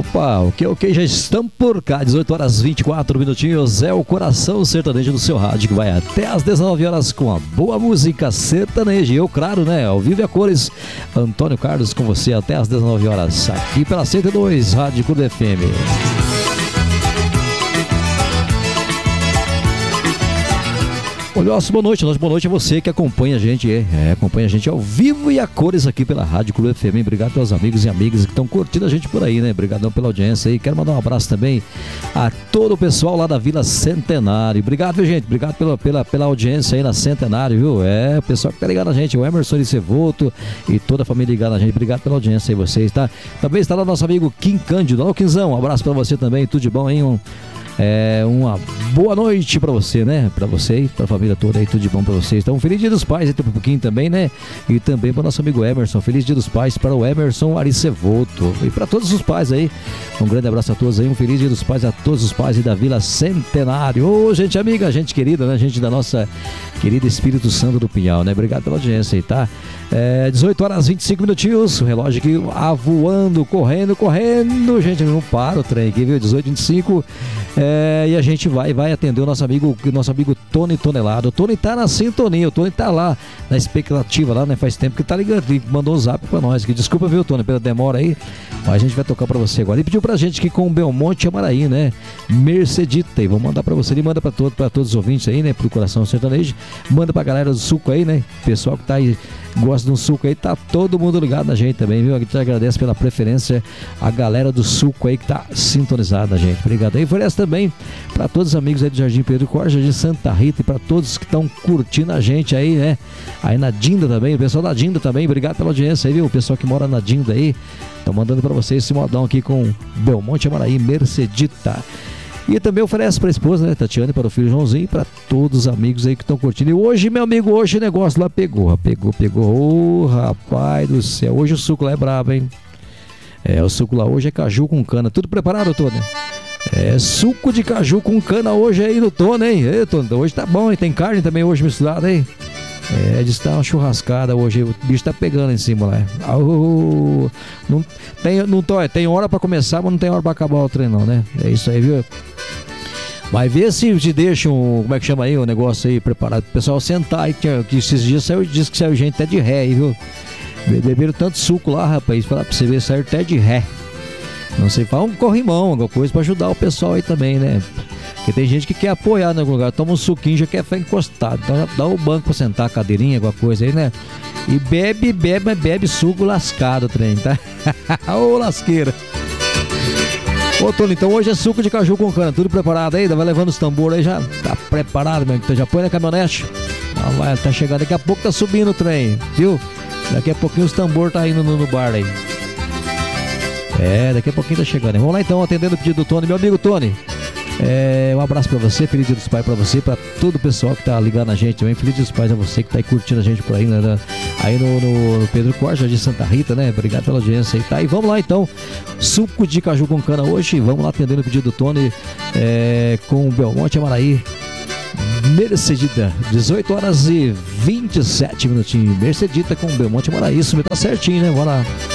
Opa, ok, já estamos por cá, 18 horas 24 minutinhos, é o Coração Sertanejo do seu rádio, que vai até às 19 horas com a boa música sertaneja. E eu, claro, né, ao vivo e a cores, Antônio Carlos com você até às 19 horas, aqui pela 102, Rádio Clube FM. Nossa, boa noite a você que acompanha a gente, acompanha a gente ao vivo e a cores aqui pela Rádio Clube FM. Obrigado aos amigos e amigas que estão curtindo a gente por aí, né? Obrigadão pela audiência aí. Quero mandar um abraço também a todo o pessoal lá da Vila Centenário. Obrigado, viu, gente? Obrigado pela audiência aí na Centenário, viu? O pessoal que tá ligado na gente, o Emerson Licevoto e toda a família ligada na gente. Obrigado pela audiência aí, vocês, tá? Também está lá nosso amigo Kim Cândido. Alô, Quinzão, um abraço pra você também, tudo de bom, hein? Uma boa noite pra você, né? Pra você e pra família toda aí, tudo de bom pra vocês. Então, feliz dia dos pais aí pro pouquinho também, né? E também pro nosso amigo Emerson, feliz dia dos pais para o Emerson Aricevoto. E pra todos os pais aí, um grande abraço a todos aí, um feliz dia dos pais a todos os pais aí da Vila Centenário. Ô, gente amiga, gente querida, né? Gente da nossa querida Espírito Santo do Pinhal, né? Obrigado pela audiência aí, tá? 18 horas 25 minutinhos, o relógio aqui voando, correndo, gente, não para o trem aqui, viu? 18h25. E a gente vai atender o nosso amigo Tony Tonelado. O Tony tá na sintonia, o Tony tá lá na expectativa lá, né? Faz tempo que tá ligando, ele mandou um zap pra nós. Desculpa, viu, Tony, pela demora aí, mas a gente vai tocar pra você agora. Ele pediu pra gente que com o Belmonte Amaraí, né? Mercedita, e vou mandar pra você, ele manda pra todos os ouvintes aí, né? Pro Coração Sertanejo, manda pra galera do suco aí, né? Pessoal que tá aí, gosta de um suco aí, tá todo mundo ligado na gente também, viu? A gente agradece pela preferência, a galera do suco aí que tá sintonizada na gente. Obrigado aí. Oferece também para todos os amigos aí do Jardim Pedro Corte, Jardim Santa Rita, e para todos que estão curtindo a gente aí, né? Aí na Dinda também, o pessoal da Dinda também, obrigado pela audiência aí, viu? O pessoal que mora na Dinda aí, estão mandando para vocês esse modão aqui com Belmonte Amaraí, Mercedita. E também oferece para a esposa, né, Tatiana, e para o filho Joãozinho, e para todos os amigos aí que estão curtindo. E hoje, meu amigo, hoje o negócio lá pegou. Ô, rapaz do céu, hoje o suco lá é brabo, hein? O suco lá hoje é caju com cana. Tudo preparado, Tony? Suco de caju com cana hoje aí no Tony, hein? Tony, hoje tá bom, hein? Tem carne também hoje misturada, hein? Diz que tá uma churrascada hoje, o bicho tá pegando em cima lá. Tem hora pra começar, mas não tem hora pra acabar o trem não, né? É isso aí, viu? Vai ver se te deixa como é que chama aí, o negócio aí preparado pro pessoal sentar aí, que esses dias diz que saiu gente até de ré aí, viu? Beberam tanto suco lá, rapaz, pra você ver, saiu até de ré. Não sei, faz um corrimão, alguma coisa pra ajudar o pessoal aí também, né? Porque tem gente que quer apoiar em algum lugar, toma um suquinho, já quer ficar encostado. Então já dá o banco pra sentar, a cadeirinha, alguma coisa aí, né? E bebe suco lascado, trem, tá? Ô, lasqueira! Ô, Tony, então hoje é suco de caju com cana, tudo preparado aí? Vai levando os tambores aí, já tá preparado, meu? Então já põe na caminhonete. Tá chegando, daqui a pouco tá subindo o trem, viu? Daqui a pouquinho os tambores tá indo no bar aí. Daqui a pouquinho tá chegando. Vamos lá então, atendendo o pedido do Tony. Meu amigo Tony, um abraço pra você, feliz dia dos pais pra você, pra todo o pessoal que tá ligado na gente também. Feliz dia dos pais a você que tá aí curtindo a gente por aí, né? Aí no Pedro Corte, de Santa Rita, né? Obrigado pela audiência aí, tá? E vamos lá então, suco de caju com cana hoje. Vamos lá atendendo o pedido do Tony, com o Belmonte Amaraí, Mercedita, 18 horas e 27 minutinhos. Mercedita com o Belmonte Amaraí, isso tá certinho, né? Vamos lá.